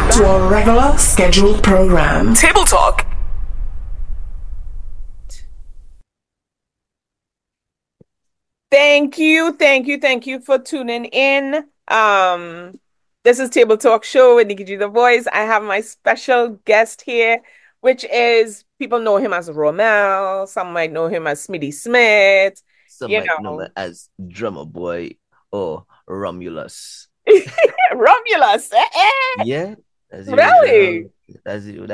to our regular scheduled program. Table Talk. Thank you for tuning in. This is Table Talk Show with Nikki G the Voice. I have my special guest here, which is people know him as Romel, some might know him as Smitty Smith, Some you might know me know. as Drummer Boy or Romulus. Romulus. Yeah, that's Really? usual. That's